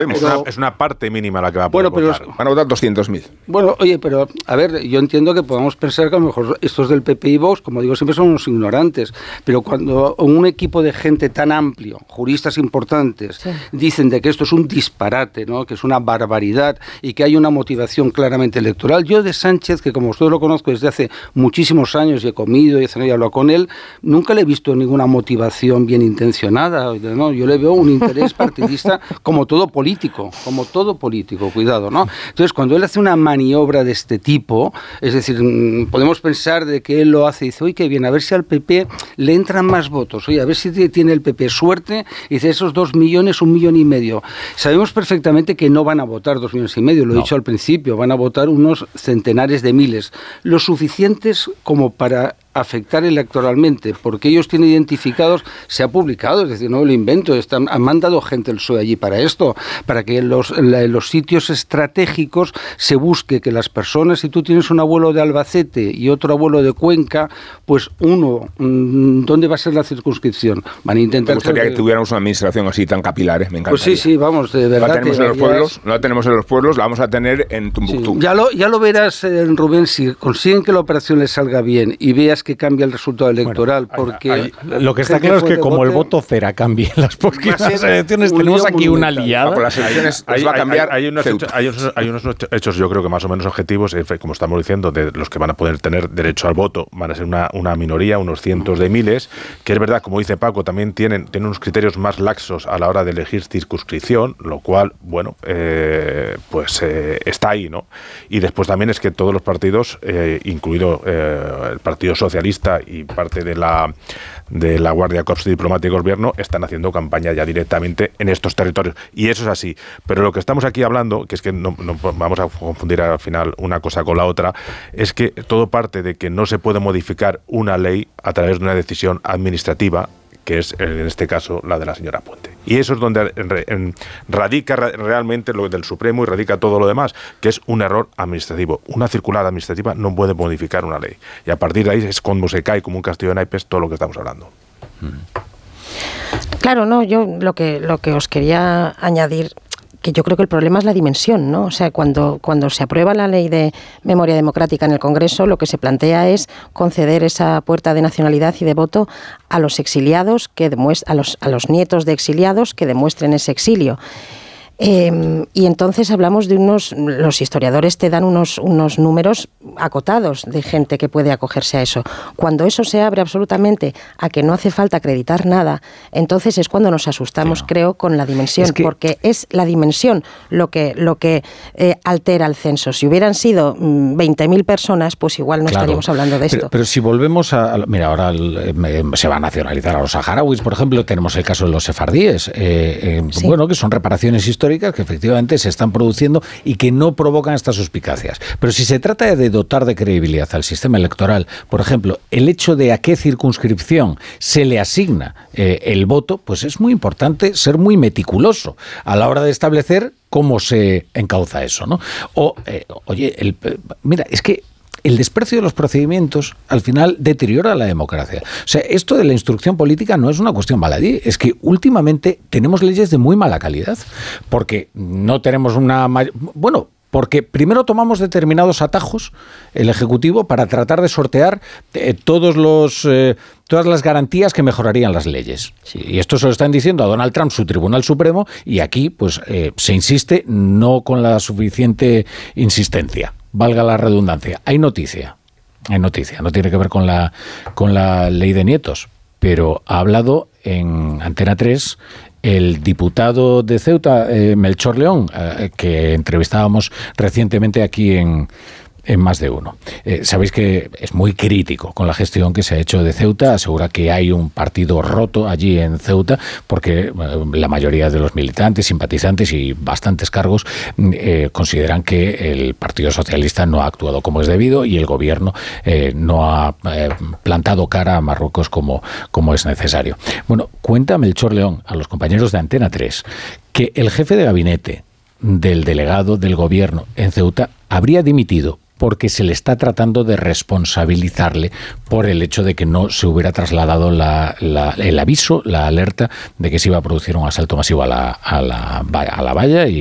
Es una parte mínima la que va a poder votar. Van a votar 200.000. Bueno, oye, pero a ver, yo entiendo que podamos pensar que a lo mejor estos del PP y Vox, como digo, siempre son unos ignorantes, pero cuando un equipo de gente tan amplio, juristas importantes, dicen de que esto es un disparate, ¿no?, que es una barbaridad y que hay una motivación claramente electoral, yo de Sánchez, que como ustedes lo conozco desde hace muchísimos años y he comido y he hablado con él, nunca le he visto ninguna motivación bien intencionada, ¿no? Yo le veo un interés partidista como todo político, cuidado, ¿no? Entonces, cuando él hace una maniobra de este tipo, es decir, podemos pensar de que él lo hace y dice, oye, qué bien, a ver si al PP le entran más votos, oye, a ver si tiene el PP suerte, y dice, esos 2 millones, 1,5 millones. Sabemos perfectamente que no van a votar 2,5 millones, lo he dicho al principio, van a votar unos centenares de miles, lo suficientes como para afectar electoralmente, porque ellos tienen identificados, se ha publicado, es decir, no lo invento, han mandado gente el PSOE allí para esto, para que en los sitios estratégicos se busque que las personas, si tú tienes un abuelo de Albacete y otro abuelo de Cuenca, pues uno, ¿dónde va a ser la circunscripción? Van a intentar... Me gustaría que tuviéramos una administración así tan capilar, me encantaría. Pues sí, vamos, de verdad. No la tenemos en los pueblos, la vamos a tener en Tumbuctú. Sí, ya lo verás, Rubén, si consiguen que la operación les salga bien y veas que cambia el resultado electoral, porque... Lo que está claro es que como el voto cera cambie en las próximas elecciones, tenemos aquí una liada. Con las elecciones va a cambiar. Hay unos hechos, yo creo que más o menos objetivos, como estamos diciendo, de los que van a poder tener derecho al voto, van a ser una minoría, unos cientos de miles, que es verdad, como dice Paco, también tienen unos criterios más laxos a la hora de elegir circunscripción, lo cual, bueno, está ahí, ¿no? Y después también es que todos los partidos, incluido el Partido Socialista y parte de la Guardia Corps Diplomática y Gobierno, están haciendo campaña ya directamente en estos territorios. Y eso es así. Pero lo que estamos aquí hablando, que es que no vamos a confundir al final una cosa con la otra, es que todo parte de que no se puede modificar una ley a través de una decisión administrativa, que es en este caso la de la señora Puente. Y eso es donde radica realmente lo del Supremo y radica todo lo demás, que es un error administrativo. Una circular administrativa no puede modificar una ley. Y a partir de ahí es cuando se cae como un castillo de naipes todo lo que estamos hablando. Claro, no, yo lo que os quería añadir, que yo creo que el problema es la dimensión, ¿no? O sea, cuando se aprueba la ley de memoria democrática en el Congreso, lo que se plantea es conceder esa puerta de nacionalidad y de voto a los exiliados, a los nietos de exiliados que demuestren ese exilio. Y entonces hablamos de los historiadores te dan unos números acotados de gente que puede acogerse a eso. Cuando eso se abre absolutamente a que no hace falta acreditar nada, entonces es cuando nos asustamos, creo, con la dimensión, porque es la dimensión lo que altera el censo. Si hubieran sido 20.000 personas, pues igual no estaríamos hablando de esto. Pero si volvemos mira, ahora se va a nacionalizar a los saharauis, por ejemplo, tenemos el caso de los sefardíes, bueno, que son reparaciones históricas que efectivamente se están produciendo y que no provocan estas suspicacias. Pero si se trata de dotar de credibilidad al sistema electoral, por ejemplo, el hecho de a qué circunscripción se le asigna el voto, pues es muy importante ser muy meticuloso a la hora de establecer cómo se encauza eso, ¿no? Mira, es que el desprecio de los procedimientos al final deteriora la democracia. O sea, esto de la instrucción política no es una cuestión baladí, es que últimamente tenemos leyes de muy mala calidad, porque no tenemos porque primero tomamos determinados atajos, el Ejecutivo, para tratar de sortear todas las garantías que mejorarían las leyes. Sí, y esto se lo están diciendo a Donald Trump, su Tribunal Supremo, y aquí pues se insiste no con la suficiente insistencia. Valga la redundancia. Hay noticia, no tiene que ver con la ley de nietos, pero ha hablado en Antena 3 el diputado de Ceuta, Melchor León, que entrevistábamos recientemente aquí en Más de Uno. Sabéis que es muy crítico con la gestión que se ha hecho de Ceuta, asegura que hay un partido roto allí en Ceuta, porque la mayoría de los militantes, simpatizantes y bastantes cargos consideran que el Partido Socialista no ha actuado como es debido y el gobierno no ha plantado cara a Marruecos como es necesario. Bueno, cuenta Melchor León a los compañeros de Antena 3 que el jefe de gabinete del delegado del gobierno en Ceuta habría dimitido porque se le está tratando de responsabilizarle por el hecho de que no se hubiera trasladado el aviso, la alerta de que se iba a producir un asalto masivo a la valla